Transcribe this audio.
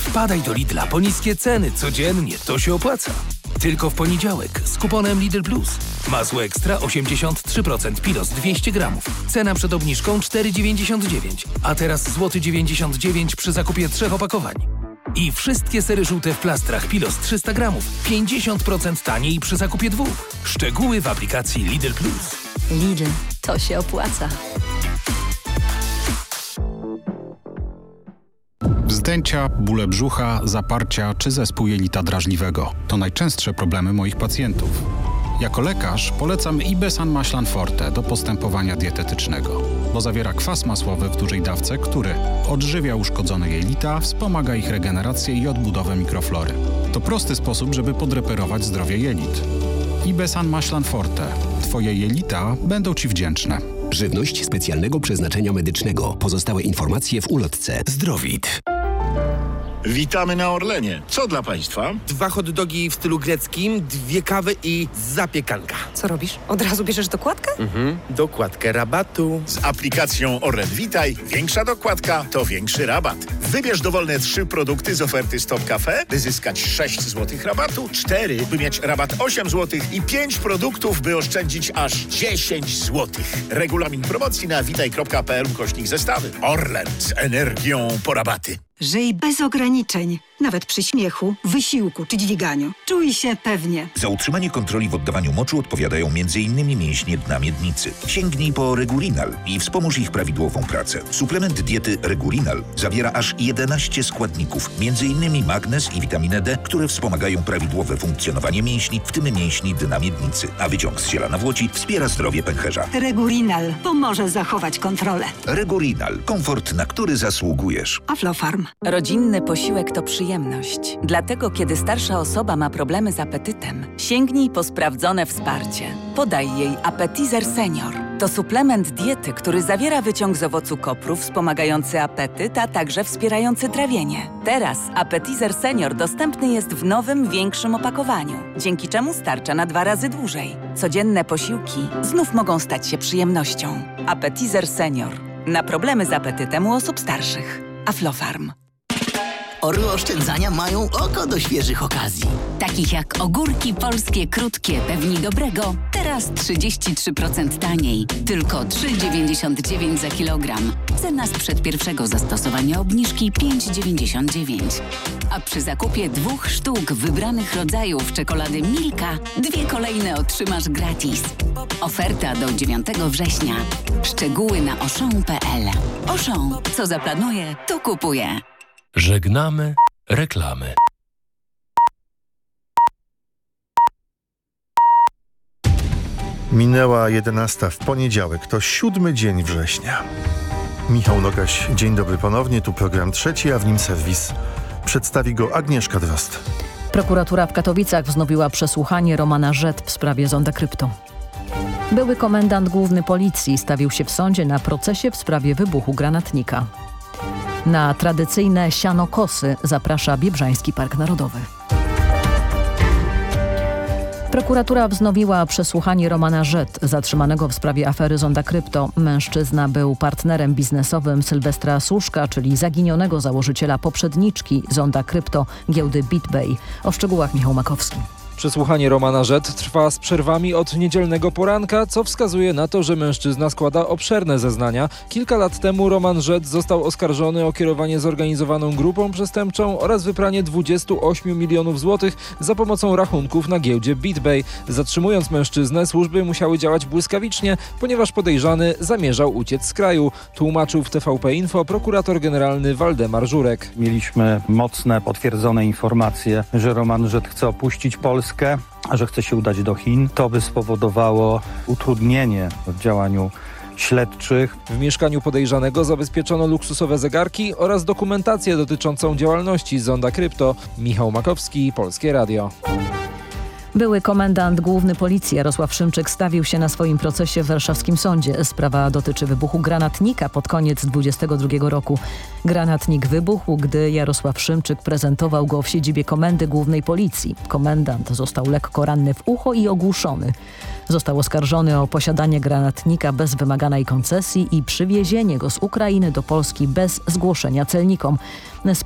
Wpadaj do Lidla po niskie ceny codziennie, to się opłaca. Tylko w poniedziałek z kuponem Lidl Plus. Masło ekstra 83% Pilos 200 gramów. Cena przed obniżką 4,99, a teraz złoty 99 przy zakupie 3 opakowań. I wszystkie sery żółte w plastrach Pilos 300 gramów. 50% taniej przy zakupie 2. Szczegóły w aplikacji Lidl Plus. Lidl, to się opłaca. Wzdęcia, bóle brzucha, zaparcia czy zespół jelita drażliwego to najczęstsze problemy moich pacjentów. Jako lekarz polecam Ibesan Maślan Forte do postępowania dietetycznego, bo zawiera kwas masłowy w dużej dawce, który odżywia uszkodzone jelita, wspomaga ich regenerację i odbudowę mikroflory. To prosty sposób, żeby podreperować zdrowie jelit. Ibesan Maślan Forte. Twoje jelita będą Ci wdzięczne. Żywność specjalnego przeznaczenia medycznego. Pozostałe informacje w ulotce. Zdrowit. Witamy na Orlenie. Co dla Państwa? 2 hot dogi w stylu greckim, 2 kawy i zapiekanka. Co robisz? Od razu bierzesz dokładkę? Dokładkę rabatu. Z aplikacją Orlen Witaj większa dokładka to większy rabat. Wybierz dowolne 3 produkty z oferty Stop Cafe, by zyskać 6 zł rabatu, 4, by mieć rabat 8 zł i 5 produktów, by oszczędzić aż 10 zł. Regulamin promocji na witaj.pl/zestawy. Orlen z energią po rabaty. Żyj bez ograniczeń, nawet przy śmiechu, wysiłku czy dźwiganiu. Czuj się pewnie. Za utrzymanie kontroli w oddawaniu moczu odpowiadają m.in. mięśnie dna miednicy. Sięgnij po Regurinal i wspomóż ich prawidłową pracę. Suplement diety Regurinal zawiera aż 11 składników, m.in. magnez i witaminę D, które wspomagają prawidłowe funkcjonowanie mięśni, w tym mięśni dna miednicy. A wyciąg z ziela nawłoci wspiera zdrowie pęcherza. Regurinal pomoże zachować kontrolę. Regurinal. Komfort, na który zasługujesz. Aflofarm. Rodzinny posiłek to przyjemność. Dlatego, kiedy starsza osoba ma problemy z apetytem, sięgnij po sprawdzone wsparcie. Podaj jej Appetizer Senior. To suplement diety, który zawiera wyciąg z owocu kopru wspomagający apetyt, a także wspierający trawienie. Teraz Appetizer Senior dostępny jest w nowym, większym opakowaniu, dzięki czemu starcza na 2 razy dłużej. Codzienne posiłki znów mogą stać się przyjemnością. Appetizer Senior. Na problemy z apetytem u osób starszych. Aflofarm. Orły oszczędzania mają oko do świeżych okazji. Takich jak ogórki polskie krótkie Pewni Dobrego. Teraz 33% taniej. Tylko 3,99 za kilogram. Cena sprzed pierwszego zastosowania obniżki 5,99. A przy zakupie 2 sztuk wybranych rodzajów czekolady Milka 2 kolejne otrzymasz gratis. Oferta do 9 września. Szczegóły na auchan.pl. Auchan. Co zaplanuje, to kupuje. Żegnamy reklamy. Minęła 11 w poniedziałek, to 7 dzień września. Michał Nogaś, dzień dobry ponownie, tu program trzeci, a w nim serwis. Przedstawi go Agnieszka Drozd. Prokuratura w Katowicach wznowiła przesłuchanie Romana Rzet w sprawie Zonda Krypto. Były komendant główny policji stawił się w sądzie na procesie w sprawie wybuchu granatnika. Na tradycyjne sianokosy zaprasza Biebrzański Park Narodowy. Prokuratura wznowiła przesłuchanie Romana Rzet, zatrzymanego w sprawie afery Zonda Krypto. Mężczyzna był partnerem biznesowym Sylwestra Suszka, czyli zaginionego założyciela poprzedniczki Zonda Krypto, giełdy BitBay. O szczegółach Michał Makowski. Przesłuchanie Romana Rzet trwa z przerwami od niedzielnego poranka, co wskazuje na to, że mężczyzna składa obszerne zeznania. Kilka lat temu Roman Rzet został oskarżony o kierowanie zorganizowaną grupą przestępczą oraz wypranie 28 milionów złotych za pomocą rachunków na giełdzie BitBay. Zatrzymując mężczyznę, służby musiały działać błyskawicznie, ponieważ podejrzany zamierzał uciec z kraju. Tłumaczył w TVP Info prokurator generalny Waldemar Żurek. Mieliśmy mocne, potwierdzone informacje, że Roman Rzet chce opuścić Polskę, a że chce się udać do Chin. To by spowodowało utrudnienie w działaniu śledczych. W mieszkaniu podejrzanego zabezpieczono luksusowe zegarki oraz dokumentację dotyczącą działalności Zonda Krypto. Michał Makowski, Polskie Radio. Były komendant główny policji Jarosław Szymczyk stawił się na swoim procesie w warszawskim sądzie. Sprawa dotyczy wybuchu granatnika pod koniec 2022 roku. Granatnik wybuchł, gdy Jarosław Szymczyk prezentował go w siedzibie Komendy Głównej Policji. Komendant został lekko ranny w ucho i ogłuszony. Został oskarżony o posiadanie granatnika bez wymaganej koncesji i przywiezienie go z Ukrainy do Polski bez zgłoszenia celnikom.